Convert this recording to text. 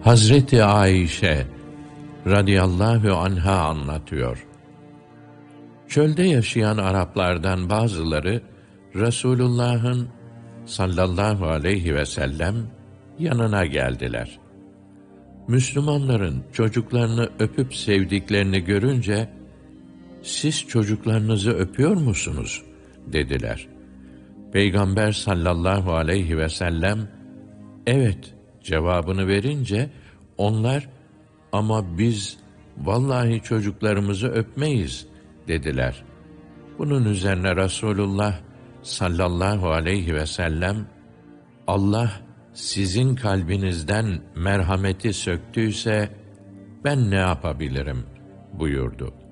Hazreti Ayşe radıyallahu anha anlatıyor. Çölde yaşayan Araplardan bazıları Resulullah'ın sallallahu aleyhi ve sellem yanına geldiler. Müslümanların çocuklarını öpüp sevdiklerini görünce, "Siz çocuklarınızı öpüyor musunuz?" dediler. Peygamber sallallahu aleyhi ve sellem, "Evet" cevabını verince, onlar, "Ama biz vallahi çocuklarımızı öpmeyiz" dediler. Bunun üzerine Resulullah sallallahu aleyhi ve sellem, "Allah sizin kalbinizden merhameti söktüyse ben ne yapabilirim?" buyurdu.